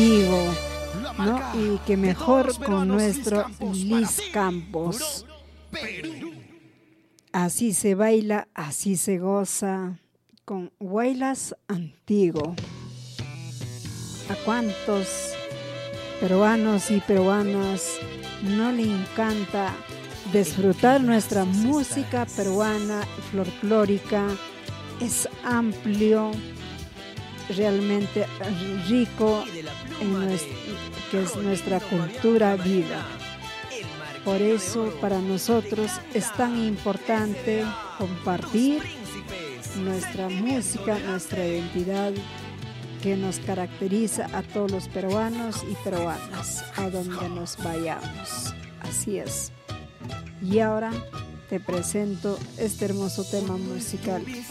antiguo, ¿no? Y que mejor con nuestro Liz Campos. Así se baila, así se goza, con Huaylas Antiguo. ¿A cuántos peruanos y peruanas no le encanta disfrutar nuestra música peruana folclórica? Es amplio, realmente rico, que es nuestra cultura viva. Por eso para nosotros es tan importante compartir nuestra música, nuestra identidad que nos caracteriza a todos los peruanos y peruanas, a donde nos vayamos. Así es. Y ahora te presento este hermoso tema musical